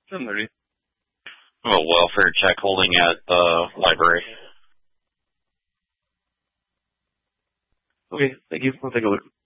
10:30. A welfare check holding at the library. Okay, thank you. I'll take a look.